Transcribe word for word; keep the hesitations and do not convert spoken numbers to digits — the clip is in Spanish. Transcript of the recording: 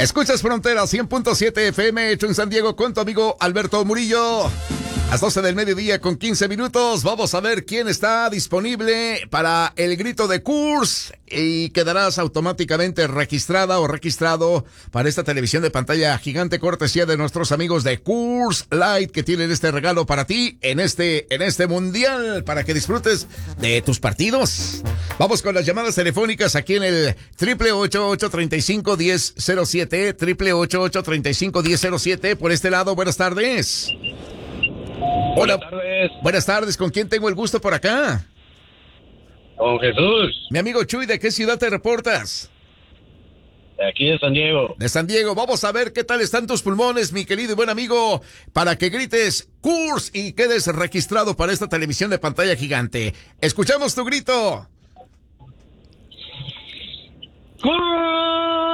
Escuchas Frontera cien punto siete F M, hecho en San Diego con tu amigo Alberto Murillo. A las doce del mediodía con quince minutos, vamos a ver quién está disponible para el grito de Coors y quedarás automáticamente registrada o registrado para esta televisión de pantalla gigante cortesía de nuestros amigos de Coors Light que tienen este regalo para ti en este, en este mundial para que disfrutes de tus partidos. Vamos con las llamadas telefónicas aquí en el triple ocho ocho treinta y cinco diez cero siete, triple ocho ocho treinta y cinco diez cero siete. Por este lado, buenas tardes. Hola. Buenas tardes. Buenas tardes, ¿con quién tengo el gusto por acá? Con Jesús. Mi amigo Chuy, ¿de qué ciudad te reportas? De aquí de San Diego. De San Diego. Vamos a ver qué tal están tus pulmones, mi querido y buen amigo, para que grites Coors y quedes registrado para esta televisión de pantalla gigante. Escuchamos tu grito. ¡Coors!